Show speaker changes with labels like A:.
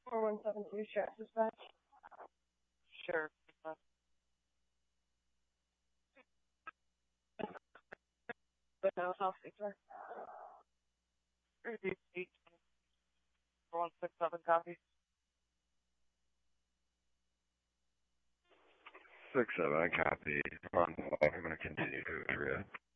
A: 4172, Sheriff Dispatch.
B: Sure.
A: But no, South 6, sir.
B: 4167 copy.
C: 6-7, copy. I'm going to continue to Korea.